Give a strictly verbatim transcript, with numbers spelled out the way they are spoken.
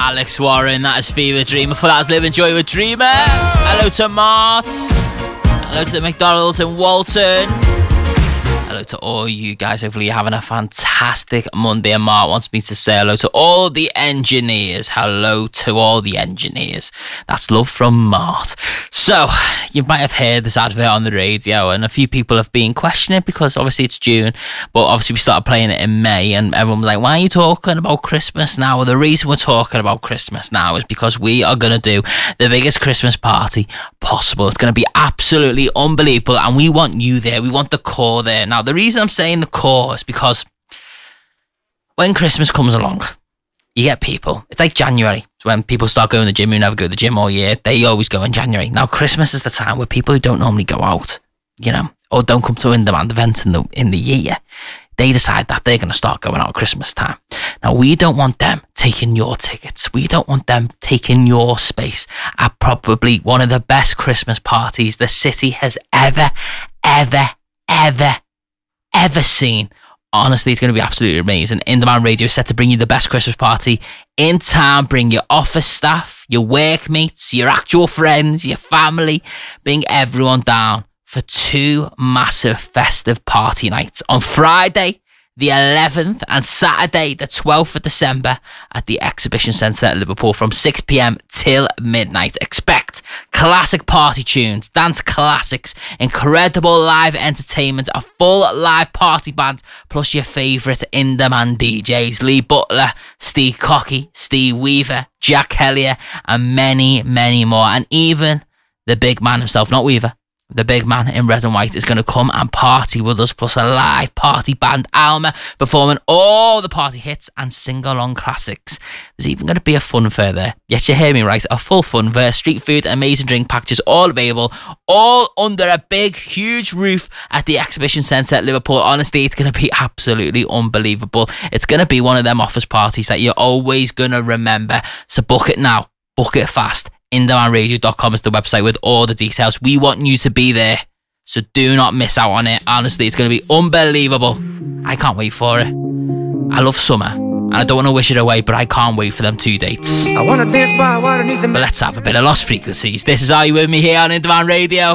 Alex Warren, that is Fever Dreamer. For that is Live and Joy with Dreamer. Hello to Mart. Hello to the McDonald's in Walton. Hello to all you guys. Hopefully you're having a fantastic Monday. And Mark wants me to say hello to all the engineers. Hello to all the engineers. That's love from Mart. So, you might have heard this advert on the radio, and a few people have been questioning it because obviously it's June, but obviously we started playing it in May, and everyone was like, why are you talking about Christmas now? Well, the reason we're talking about Christmas now is because we are going to do the biggest Christmas party possible. It's going to be absolutely unbelievable, and we want you there. We want the core there. Now, the reason I'm saying the core is because when Christmas comes along, you get people. It's like January. It's when people start going to the gym who never go to the gym all year. They always go in January. Now, Christmas is the time where people who don't normally go out, you know, or don't come to in-demand events in the in the year, they decide that they're going to start going out at Christmas time. Now, we don't want them taking your tickets. We don't want them taking your space at probably one of the best Christmas parties the city has ever, ever, ever, ever seen. Honestly, it's going to be absolutely amazing. In-Demand Radio is set to bring you the best Christmas party in town. Bring your office staff, your workmates, your actual friends, your family. Bring everyone down for two massive festive party nights on Friday the eleventh and Saturday the twelfth of December at the Exhibition Centre at Liverpool from six p.m. till midnight. Expect classic party tunes, dance classics, incredible live entertainment, a full live party band, plus your favourite in-demand D Js, Lee Butler, Steve Cocky, Steve Weaver, Jack Hellier, and many, many more. And even the big man himself, not Weaver, the big man in red and white is going to come and party with us, plus a live party band, Alma, performing all the party hits and sing-along classics. There's even going to be a fun fair there. Yes, you hear me right, a full fun fair, street food, amazing drink packages, all available, all under a big, huge roof at the Exhibition Centre at Liverpool. Honestly, it's going to be absolutely unbelievable. It's going to be one of them office parties that you're always going to remember. So book it now, book it fast. in demand radio dot com is the website with all the details. We want you to be there, so do not miss out on it. Honestly, it's going to be unbelievable. I can't wait for it. I love summer, and I don't want to wish it away, but I can't wait for them two dates. I want to dance by water underneath the... But let's have a bit of Lost Frequencies. This is Are You With Me here on In Demand Radio.